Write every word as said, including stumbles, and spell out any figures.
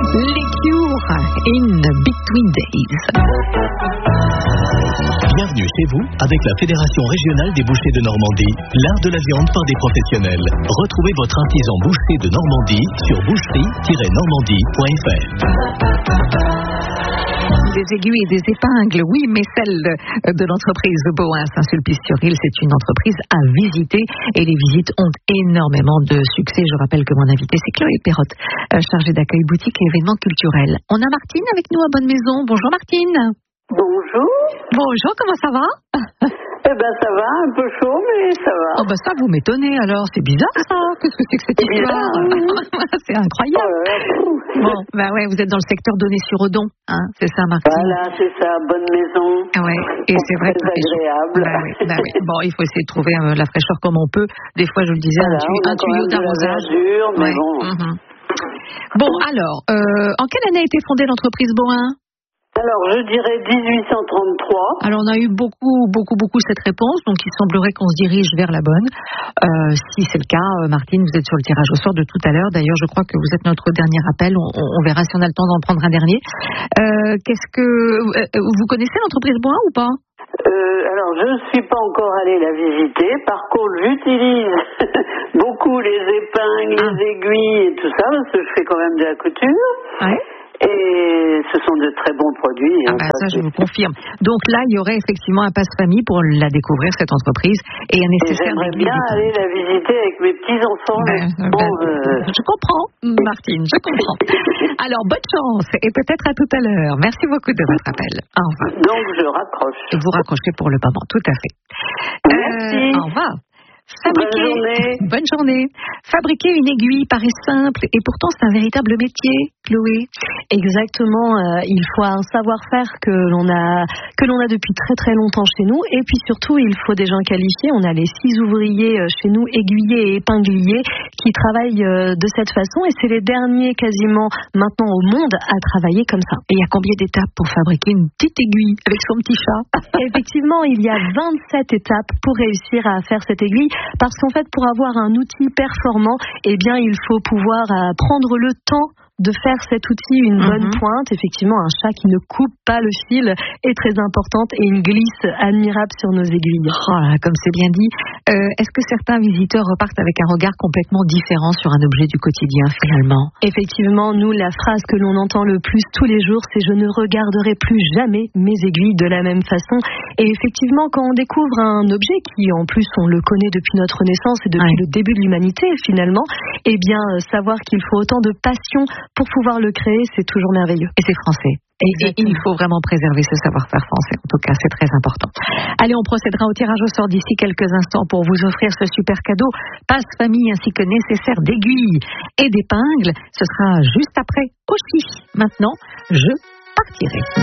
Les Cure in Between Days. Bienvenue chez vous avec la Fédération régionale des bouchers de Normandie, l'art de la viande par des professionnels. Retrouvez votre artisan boucher de Normandie sur boucherie tiret normandie point f r. Des aiguilles et des épingles, oui, mais celle de l'entreprise Bohin Saint-Sulpice-sur-Île, c'est une entreprise à visiter et les visites ont énormément de succès. Je rappelle que mon invité, c'est Chloé Perrotte, chargée d'accueil boutique et événements culturels. On a Martine avec nous à Bonne Maison. Bonjour Martine. Bonjour. Bonjour, comment ça va? Eh ben ça va, un peu chaud, mais ça va. Oh ben ça, vous m'étonnez alors, c'est bizarre ça. Qu'est-ce que c'est que cette histoire? C'est incroyable. Oh, bon, ben ouais, vous êtes dans le secteur d'Aulnay-sur-Odon, hein, c'est ça Martine? Voilà, c'est ça, Bonne Maison. Ouais, et c'est vrai que c'est agréable. Ben oui, ben oui. Bon, il faut essayer de trouver euh, la fraîcheur comme on peut. Des fois, je le disais, Voilà, un, tuyau, un tuyau d'arrosage. Mais ouais. bon. Mm-hmm. Bon, alors, euh, en quelle année a été fondée l'entreprise Bohin? Alors, je dirais dix-huit cent trente-trois. Alors, on a eu beaucoup, beaucoup, beaucoup cette réponse, donc il semblerait qu'on se dirige vers la bonne. Euh, si c'est le cas, Martine, vous êtes sur le tirage au sort de tout à l'heure. D'ailleurs, je crois que vous êtes notre dernier appel. On, on verra si on a le temps d'en prendre un dernier. Euh, qu'est-ce que euh, vous connaissez l'entreprise Bohin ou pas? Euh, alors, je ne suis pas encore allée la visiter. Par contre, j'utilise beaucoup les épingles, ah. les aiguilles et tout ça, parce que je fais quand même de la couture. Ouais. Et ce sont de très bons produits. Ah bah ça, ça je vous confirme. Donc là, il y aurait effectivement un passe-famille pour la découvrir, cette entreprise, et un nécessaire. Et j'aimerais bien aller la visiter avec mes petits-enfants. Ben, ben, bon, euh... Je comprends, Martine, je comprends. Alors, bonne chance, et peut-être à tout à l'heure. Merci beaucoup de votre appel. Au revoir. Donc, je raccroche. Vous raccrochez pour le moment, tout à fait. Merci. Euh, au revoir. Fabriquer... Bonne journée. Bonne journée. Fabriquer une aiguille paraît simple et pourtant c'est un véritable métier, Chloé. Exactement. Euh, il faut un savoir-faire que l'on a que l'on a depuis très très longtemps chez nous et puis surtout il faut des gens qualifiés. On a les six ouvriers chez nous, aiguillés et épingliers, qui travaillent de cette façon et c'est les derniers quasiment maintenant au monde à travailler comme ça. Et il y a combien d'étapes pour fabriquer une petite aiguille avec son petit chat? Effectivement, il y a vingt-sept étapes pour réussir à faire cette aiguille. Parce qu'en fait, pour avoir un outil performant, eh bien, il faut pouvoir euh, prendre le temps de faire cet outil une bonne mm-hmm. pointe. Effectivement, un chat qui ne coupe pas le fil est très importante et une glisse admirable sur nos aiguilles. Oh là, comme c'est bien dit. Euh, est-ce que certains visiteurs repartent avec un regard complètement différent sur un objet du quotidien, finalement? Effectivement, nous, la phrase que l'on entend le plus tous les jours, c'est « je ne regarderai plus jamais mes aiguilles de la même façon ». Et effectivement, quand on découvre un objet qui, en plus, on le connaît depuis notre naissance et depuis ouais. le début de l'humanité, finalement, eh bien, euh, savoir qu'il faut autant de passion pour pouvoir le créer, c'est toujours merveilleux. Et c'est français. Et, et il faut vraiment préserver ce savoir-faire français. En tout cas, c'est très important. Allez, on procédera au tirage au sort d'ici quelques instants pour vous offrir ce super cadeau, passe-famille ainsi que nécessaire d'aiguilles et d'épingles. Ce sera juste après aussi. Maintenant, je partirai.